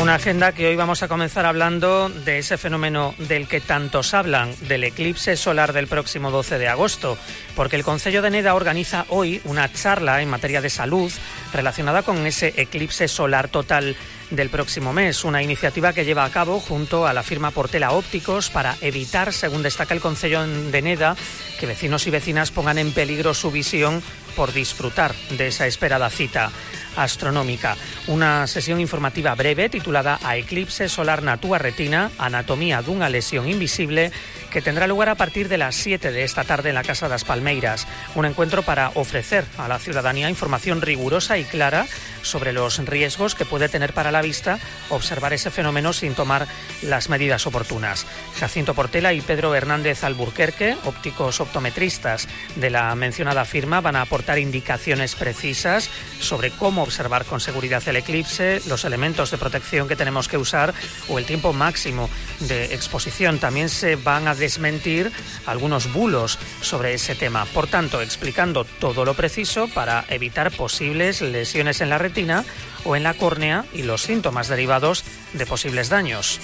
Una agenda que hoy vamos a comenzar hablando de ese fenómeno del que tantos hablan, del eclipse solar del próximo 12 de agosto, porque el Concello de Neda organiza hoy una charla en materia de salud relacionada con ese eclipse solar total del próximo mes, una iniciativa que lleva a cabo junto a la firma Portela Ópticos para evitar, según destaca el Concello de Neda, que vecinos y vecinas pongan en peligro su visión por disfrutar de esa esperada cita astronómica. Una sesión informativa breve titulada A Eclipse Solar na túa retina, anatomía dunha lesión invisible, que tendrá lugar a partir de las 7 de esta tarde en la Casa das Palmeiras. Un encuentro para ofrecer a la ciudadanía información rigurosa y clara sobre los riesgos que puede tener para la vista observar ese fenómeno sin tomar las medidas oportunas. Jacinto Portela y Pedro Hernández Alburquerque, ópticos optometristas de la mencionada firma, van a aportar indicaciones precisas sobre cómo observar con seguridad el eclipse, los elementos de protección que tenemos que usar o el tiempo máximo de exposición. También se van a desmentir algunos bulos sobre ese tema. Por tanto, explicando todo lo preciso para evitar posibles lesiones en la retina o en la córnea y los síntomas derivados de posibles daños.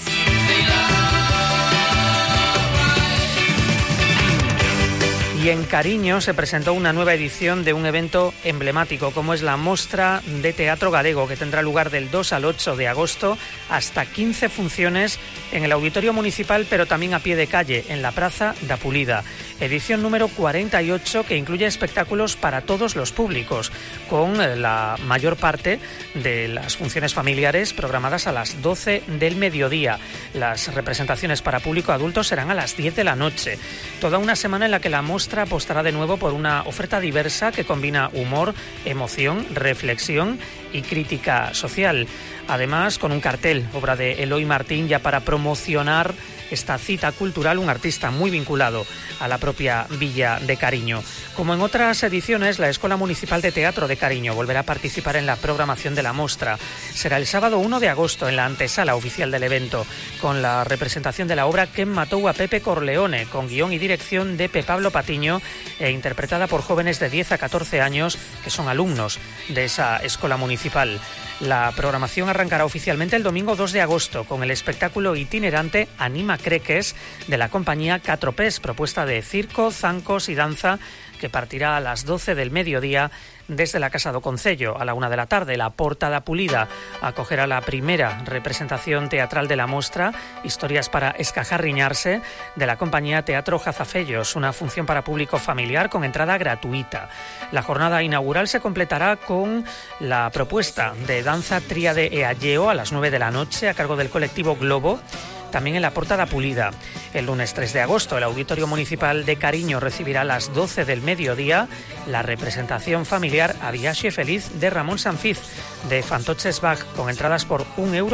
Y en Cariño se presentó una nueva edición de un evento emblemático como es la Mostra de Teatro Galego, que tendrá lugar del 2 al 8 de agosto, hasta 15 funciones en el Auditorio Municipal, pero también a pie de calle, en la Praza da Pulida. Edición número 48, que incluye espectáculos para todos los públicos, con la mayor parte de las funciones familiares programadas a las 12 del mediodía. Las representaciones para público adulto serán a las 10 de la noche. Toda una semana en la que la Mostra apostará de nuevo por una oferta diversa que combina humor, emoción, reflexión y crítica social. Además, con un cartel, obra de Eloy Martín, ya para promocionar esta cita cultural, un artista muy vinculado a la propia Villa de Cariño. Como en otras ediciones, la Escuela Municipal de Teatro de Cariño volverá a participar en la programación de la Mostra. Será el sábado 1 de agosto en la antesala oficial del evento, con la representación de la obra Quen matou a Pepe Corleone, con guión y dirección de Pablo Patiño e interpretada por jóvenes de 10 a 14 años que son alumnos de esa escuela municipal. La programación arrancará oficialmente el domingo 2 de agosto con el espectáculo itinerante Anima Creques de la compañía Catropés, propuesta de circo, zancos y danza, que partirá a las 12 del mediodía desde la Casa do Concello. A la 1 de la tarde, la Porta da Pulida acogerá la primera representación teatral de la Mostra, Historias para escajarriñarse, de la compañía Teatro Jazafellos, una función para público familiar con entrada gratuita. La jornada inaugural se completará con la propuesta de danza Tríade e Alleo a las 9 de la noche a cargo del colectivo Globo, también en la Porta da Pulida. El lunes 3 de agosto, el Auditorio Municipal de Cariño recibirá a las 12 del mediodía la representación familiar A Viaxe Feliz de Ramón Sanfiz, de Fantoches Bach, con entradas por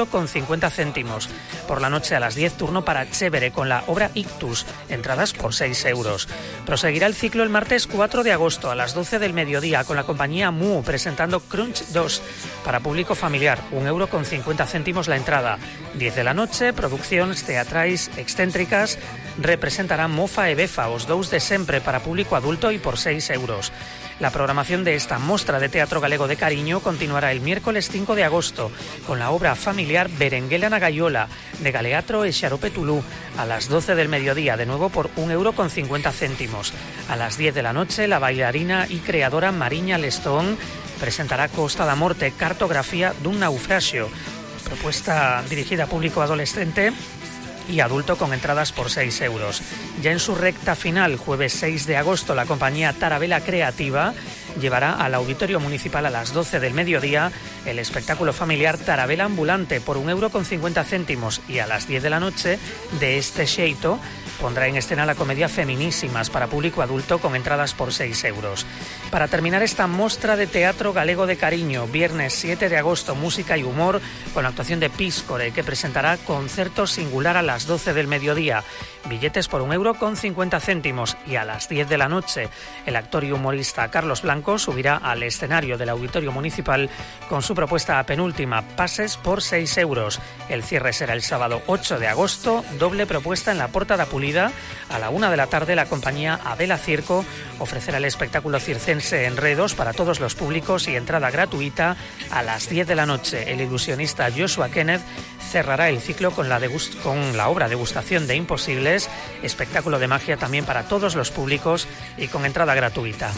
1,50 €. Por la noche a las 10, turno para Chévere con la obra Ictus, entradas por 6 €. Proseguirá el ciclo el martes 4 de agosto a las 12 del mediodía con la compañía Mu presentando Crunch 2 para público familiar, 1,50 € la entrada. 10 de la noche, produccións teatrais excéntricas representarán Mofa e Befa, os dous de sempre, para público adulto e por 6 €. La programación de esta Mostra de Teatro Galego de Cariño continuará el miércoles 5 de agosto con la obra familiar Berenguela na Gaiola de Galeatro e Xarope Tulú a las 12 del mediodía, de nuevo por 1,50 €. A las 10 de la noche, la bailarina y creadora Mariña Lestón presentará Costa da Morte, cartografía dun naufraxio, propuesta dirigida a público adolescente y adulto con entradas por 6 €. Ya en su recta final, jueves 6 de agosto, la compañía Tarabela Creativa llevará al Auditorio Municipal a las 12 del mediodía el espectáculo familiar Tarabela Ambulante por 1,50 € y a las 10 de la noche, De este xeito, pondrá en escena la comedia Feminísimas para público adulto con entradas por 6 €. Para terminar esta Mostra de Teatro Galego de Cariño, viernes 7 de agosto, música y humor con la actuación de Píscore, que presentará Concerto Singular a las 12 del mediodía. Billetes por 1,50 € y a las 10 de la noche el actor y humorista Carlos Blanco subirá al escenario del Auditorio Municipal con su propuesta penúltima, Pases por 6 €. El cierre será el sábado 8 de agosto, doble propuesta en la Porta da Pulida incluida. A la 1 de la tarde la compañía Abela Circo ofrecerá el espectáculo circense Enredos para todos los públicos y entrada gratuita a las 10 de la noche. El ilusionista Joshua Kenneth cerrará el ciclo con la obra Degustación de Imposibles, espectáculo de magia también para todos los públicos y con entrada gratuita.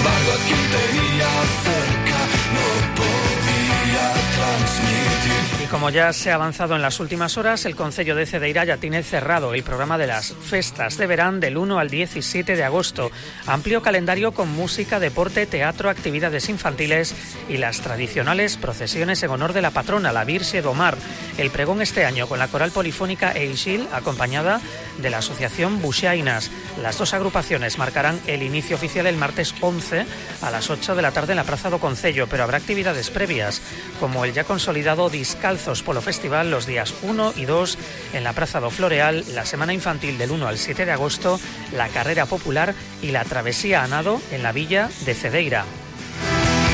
Y como ya se ha avanzado en las últimas horas, el Concello de Cedeira ya tiene cerrado el programa de las festas de verano del 1 al 17 de agosto. Amplio calendario con música, deporte, teatro, actividades infantiles y las tradicionales procesiones en honor de la patrona, la Virxe do Mar. El pregón este año con la coral polifónica Eixil, acompañada de la asociación Buxainas. Las dos agrupaciones marcarán el inicio oficial el martes 11 a las 8 de la tarde en la Praza do Concello, pero habrá actividades previas, como el ya consolidado Discalzos Polo Festival los días 1 y 2 en la Praza do Floreal, la semana infantil del 1 al 7 de agosto, la carrera popular y la travesía a nado en la villa de Cedeira.